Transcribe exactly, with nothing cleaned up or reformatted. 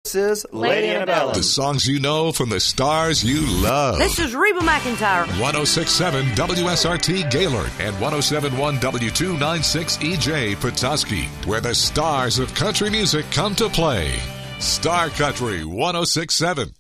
This is Lady Antebellum. The songs you know from the stars you love. This is Reba McEntire. one oh six point seven W S R T Gaylord and one oh seven point one W two ninety-six E J Petoskey, where the stars of country music come to play. Star Country one oh six point seven.